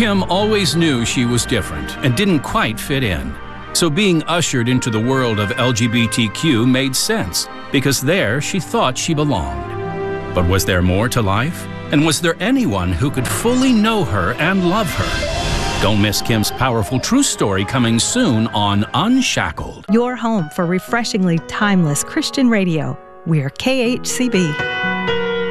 Kim always knew she was different and didn't quite fit in. So being ushered into the world of LGBTQ made sense, because there she thought she belonged. But was there more to life? And was there anyone who could fully know her and love her? Don't miss Kim's powerful true story coming soon on Unshackled. Your home for refreshingly timeless Christian radio. We're KHCB.